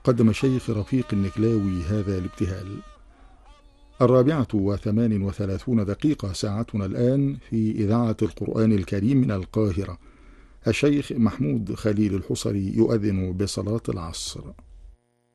قدم شيخ رفيق النكلاوي هذا الابتهال. 4:38 ساعتنا الآن في إذاعة القرآن الكريم من القاهرة. الشيخ محمود خليل الحصري يؤذن بصلاة العصر.